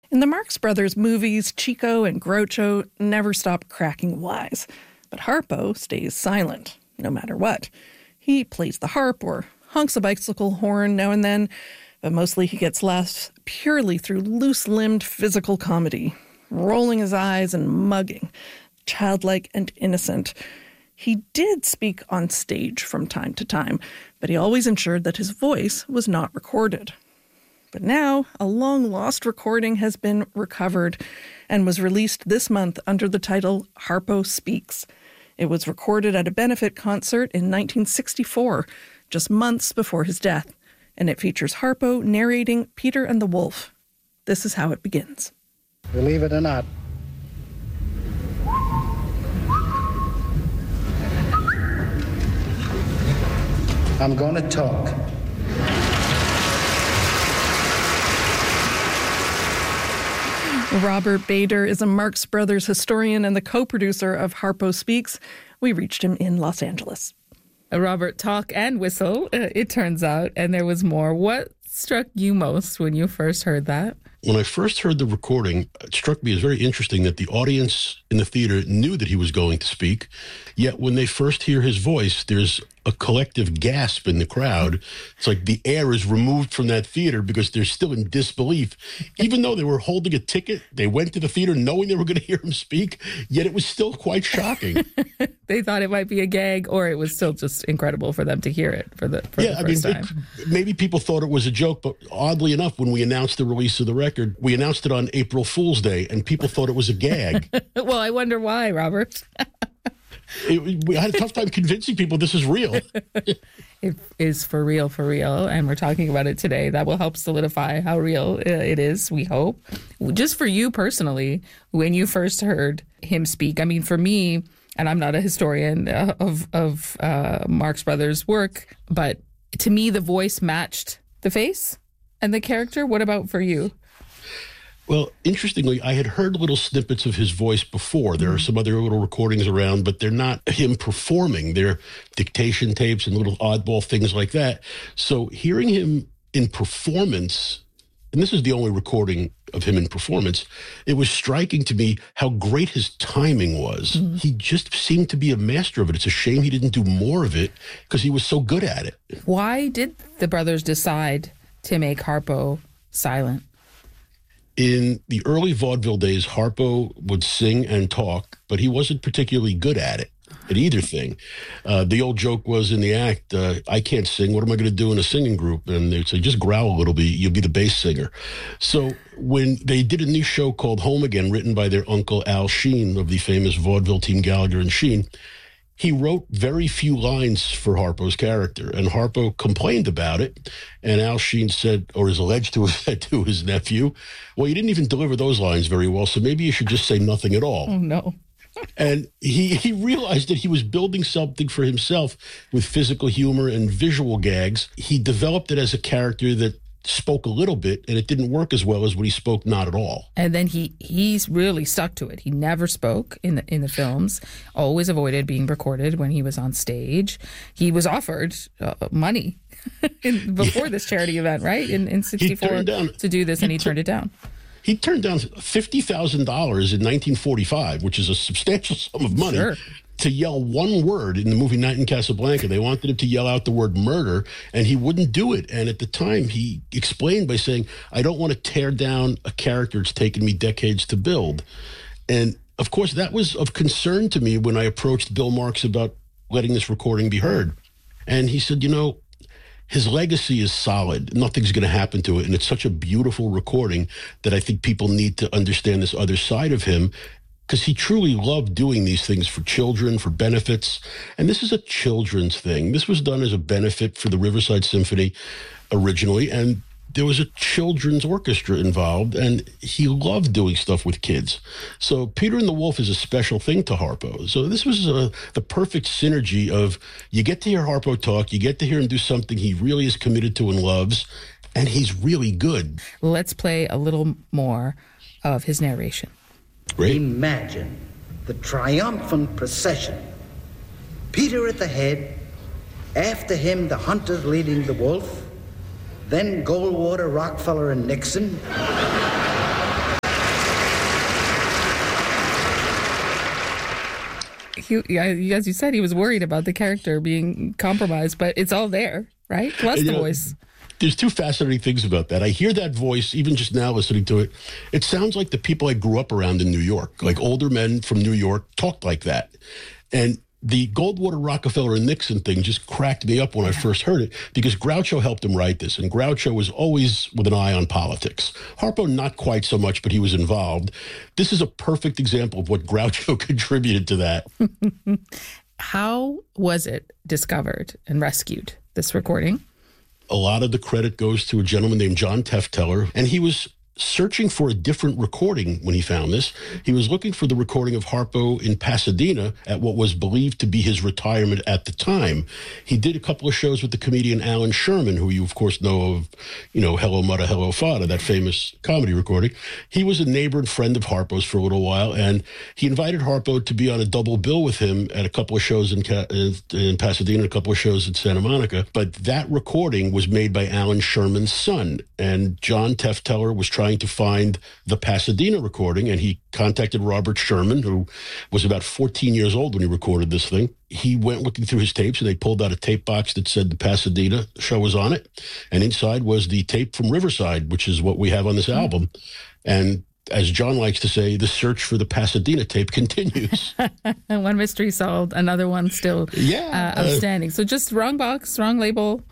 In the Marx Brothers movies, Chico and Groucho never stop cracking wise. But Harpo stays silent, no matter what. He plays the harp or honks a bicycle horn now and then, but mostly he gets laughs purely through loose-limbed physical comedy, rolling his eyes and mugging, childlike and innocent. He did speak on stage from time to time, but he always ensured that his voice was not recorded. But now, a long-lost recording has been recovered and was released this month under the title Harpo Speaks. It was recorded at a benefit concert in 1964, just months before his death, and it features Harpo narrating Peter and the Wolf. This is how it begins. Believe it or not, I'm going to talk. Robert Bader is a Marx Brothers historian and the co-producer of Harpo Speaks. We reached him in Los Angeles. Robert, talk and whistle, it turns out, and there was more. What struck you most when you first heard that? When I first heard the recording, it struck me as very interesting that the audience in the theater knew that he was going to speak, yet when they first hear his voice, there's a collective gasp in the crowd. It's like the air is removed from that theater because they're still in disbelief. Even though they were holding a ticket, they went to the theater knowing they were going to hear him speak, yet it was still quite shocking. They thought it might be a gag, or it was still just incredible for them to hear it for the first time. Maybe people thought it was a joke, but oddly enough, when we announced the release of the record, we announced it on April Fool's Day, and people thought it was a gag. Well, I wonder why, Robert. We had a tough time convincing people this is real. It is for real, and we're talking about it today. That will help solidify how real it is, we hope. Just for you personally, when you first heard him speak, I mean, for me, and I'm not a historian of Marx Brothers' work, but to me, the voice matched the face and the character. What about for you? Well, interestingly, I had heard little snippets of his voice before. There are some other little recordings around, but they're not him performing. They're dictation tapes and little oddball things like that. So hearing him in performance, and this is the only recording of him in performance, it was striking to me how great his timing was. Mm-hmm. He just seemed to be a master of it. It's a shame he didn't do more of it because he was so good at it. Why did the brothers decide to make Harpo silent? In the early vaudeville days, Harpo would sing and talk, but he wasn't particularly good at it, at either thing. The old joke was in the act, I can't sing, what am I going to do in a singing group? And they'd say, just growl a little bit, you'll be the bass singer. So when they did a new show called Home Again, written by their uncle Al Sheen of the famous vaudeville team Gallagher and Sheen, he wrote very few lines for Harpo's character, and Harpo complained about it. And Al Sheen said, or is alleged to have said to his nephew, well, you didn't even deliver those lines very well, so maybe you should just say nothing at all. Oh, no. And he realized that he was building something for himself with physical humor and visual gags. He developed it as a character that spoke a little bit, and it didn't work as well as when he spoke not at all. And then he's really stuck to it. He never spoke in the films, always avoided being recorded when he was on stage. He was offered money before this charity event, right? In 64 to do this, and he turned it down. He turned down $50,000 in 1945, which is a substantial sum of money. Sure. To yell one word in the movie Night in Casablanca. They wanted him to yell out the word murder, and he wouldn't do it. And at the time, he explained by saying, I don't want to tear down a character it's taken me decades to build. And, of course, that was of concern to me when I approached Bill Marx about letting this recording be heard. And he said, his legacy is solid. Nothing's going to happen to it. And it's such a beautiful recording that I think people need to understand this other side of him, because he truly loved doing these things for children, for benefits. And this is a children's thing. This was done as a benefit for the Riverside Symphony originally, and there was a children's orchestra involved, and he loved doing stuff with kids. So Peter and the Wolf is a special thing to Harpo. So this was the perfect synergy of you get to hear Harpo talk, you get to hear him do something he really is committed to and loves, and he's really good. Let's play a little more of his narration. Great. Imagine the triumphant procession. Peter at the head, after him the hunters leading the wolf, then Goldwater, Rockefeller, and Nixon. As you said, he was worried about the character being compromised, but it's all there, right? Plus the voice. There's two fascinating things about that. I hear that voice, even just now listening to it. It sounds like the people I grew up around in New York, like older men from New York talked like that. And the Goldwater, Rockefeller, and Nixon thing just cracked me up when I first heard it, because Groucho helped him write this. And Groucho was always with an eye on politics. Harpo, not quite so much, but he was involved. This is a perfect example of what Groucho contributed to that. How was it discovered and rescued, this recording? A lot of the credit goes to a gentleman named John Tefteller, and he was searching for a different recording when he found this. He was looking for the recording of Harpo in Pasadena at what was believed to be his retirement at the time. He did a couple of shows with the comedian Alan Sherman, who you, of course, know of, Hello Mudda, Hello Fada, that famous comedy recording. He was a neighbor and friend of Harpo's for a little while, and he invited Harpo to be on a double bill with him at a couple of shows in Pasadena, a couple of shows in Santa Monica. But that recording was made by Alan Sherman's son, and John Tefteller was trying to find the Pasadena recording, and he contacted Robert Sherman, who was about 14 years old when he recorded this thing. He went looking through his tapes, and they pulled out a tape box that said the Pasadena show was on it, and inside was the tape from Riverside, which is what we have on this album. And as John likes to say, the search for the Pasadena tape continues. One mystery solved, another one still outstanding. So just wrong box, wrong label.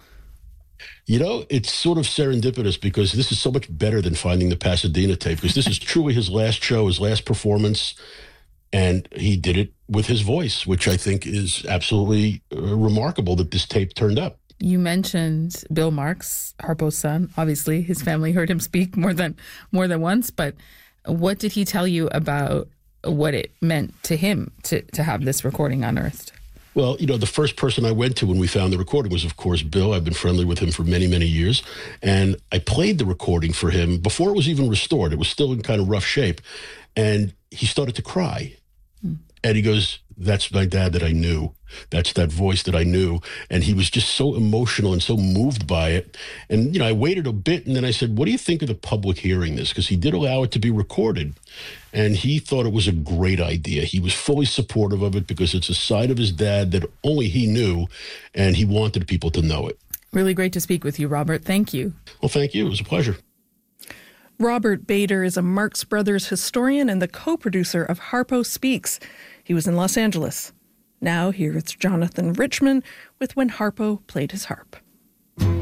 It's sort of serendipitous, because this is so much better than finding the Pasadena tape, because this is truly his last show, his last performance, and he did it with his voice, which I think is absolutely remarkable that this tape turned up. You mentioned Bill Marx, Harpo's son. Obviously, his family heard him speak more than once, but what did he tell you about what it meant to him to have this recording unearthed? Well, the first person I went to when we found the recording was, of course, Bill. I've been friendly with him for many, many years. And I played the recording for him before it was even restored. It was still in kind of rough shape. And he started to cry. And he goes, "That's my dad that I knew. That's that voice that I knew." And he was just so emotional and so moved by it. And, I waited a bit, and then I said, "What do you think of the public hearing this?" Because he did allow it to be recorded. And he thought it was a great idea. He was fully supportive of it, because it's a side of his dad that only he knew, and he wanted people to know it. Really great to speak with you, Robert. Thank you. Well, thank you. It was a pleasure. Robert Bader is a Marx Brothers historian and the co-producer of Harpo Speaks. He was in Los Angeles. Now here's Jonathan Richman with When Harpo Played His Harp.